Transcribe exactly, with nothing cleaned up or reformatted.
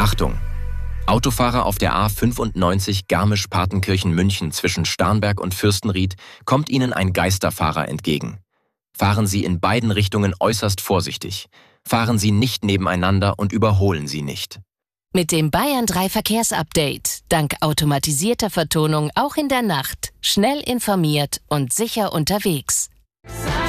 Achtung! Autofahrer auf der A fünfundneunzig Garmisch-Partenkirchen-München zwischen Starnberg und Fürstenried kommt Ihnen ein Geisterfahrer entgegen. Fahren Sie in beiden Richtungen äußerst vorsichtig. Fahren Sie nicht nebeneinander und überholen Sie nicht. Mit dem Bayern drei Verkehrsupdate, dank automatisierter Vertonung auch in der Nacht, schnell informiert und sicher unterwegs.